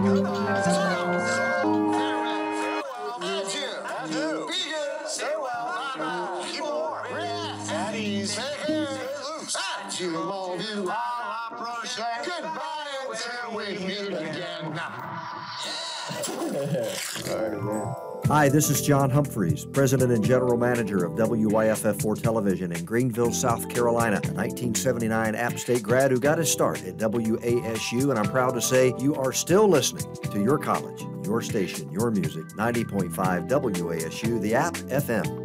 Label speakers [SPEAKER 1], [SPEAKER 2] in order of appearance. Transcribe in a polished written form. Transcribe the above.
[SPEAKER 1] Adieu. Be good. Stay well. Bye-bye. Keep warm. Relax. At ease. Take care. Loose. Adieu, mon vieux. À la prochaine. Goodbye until we meet again.
[SPEAKER 2] Hi, this is John Humphreys, President and General Manager of WYFF4 Television in Greenville, South Carolina, a 1979 App State grad who got his start at WASU, and I'm proud to say you are still listening to your college, your station, your music, 90.5 WASU, the App FM.